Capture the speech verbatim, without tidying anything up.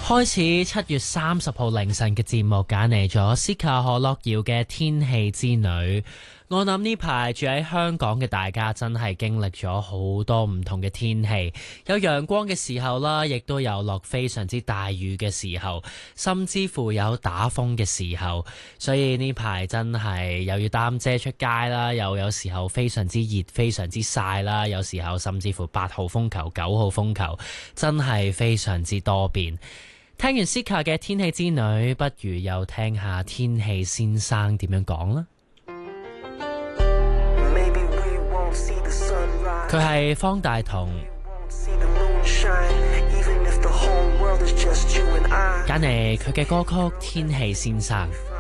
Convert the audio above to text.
開始七月三十號凌晨嘅節目，揀嚟咗 Sika 何樂瑤嘅《天氣之女》。我諗呢排住喺香港嘅大家真係經歷咗好多唔同嘅天氣，有陽光嘅時候啦，亦都有落非常之大雨嘅時候，甚至乎有打風嘅時候。所以呢排真係又要擔遮出街啦，又有時候非常之熱，非常之曬啦，有時候甚至乎八號風球、九號風球，真係非常之多變。聽完 Sika 嘅天氣之女，不如又聽下天氣先生點樣講啦。佢係方大同，揀嚟佢嘅歌曲《天氣先生》。